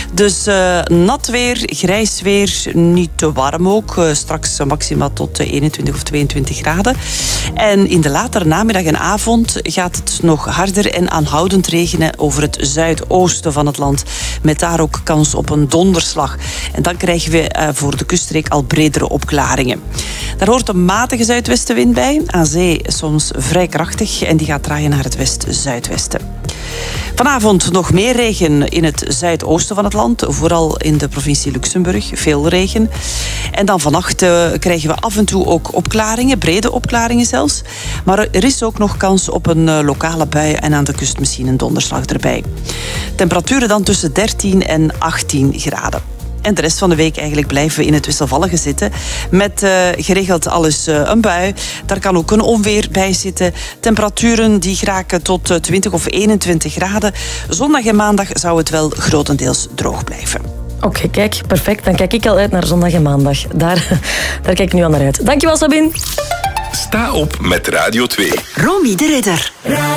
Dus nat weer, grijs weer, niet te warm ook. Straks maxima tot 21 of 22 graden. En in de latere namiddag en avond gaat het nog harder en aanhoudend regenen over het zuidoosten van het land. Met daar ook kans op een donderslag. En dan krijgen we voor de kuststreek al bredere opklaringen. Daar hoort een matige zuidwestenwind bij. Aan zee soms vrij krachtig en die gaat draaien naar het west-zuidwesten. Vanavond nog meer regen in het zuidoosten van het land. Vooral in de provincie Luxemburg. Veel regen. En dan vannacht krijgen we af en toe ook opklaringen. Brede opklaringen zelfs. Maar er is ook nog kans op een lokale bui. En aan de kust misschien een donderslag erbij. Temperaturen dan tussen 13 en 18 graden. En de rest van de week eigenlijk blijven we in het wisselvallige zitten. Met geregeld alles een bui. Daar kan ook een onweer bij zitten. Temperaturen die geraken tot 20 of 21 graden. Zondag en maandag zou het wel grotendeels droog blijven. Oké, kijk, perfect. Dan kijk ik al uit naar zondag en maandag. Daar kijk ik nu al naar uit. Dankjewel, Sabine. Sta op met Radio 2. Romy de Ridder.